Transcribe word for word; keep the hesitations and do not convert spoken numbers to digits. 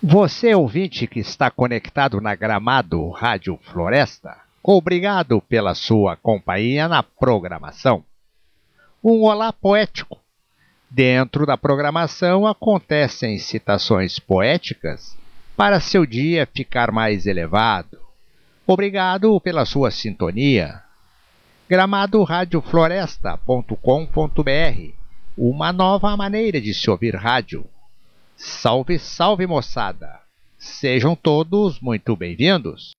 Você, ouvinte que está conectado na Gramado Rádio Floresta, obrigado pela sua companhia na programação. Um olá poético. Dentro da programação acontecem citações poéticas para seu dia ficar mais elevado. Obrigado pela sua sintonia. gramado rádio floresta ponto com ponto br, uma nova maneira de se ouvir rádio. Salve, salve, moçada! Sejam todos muito bem-vindos!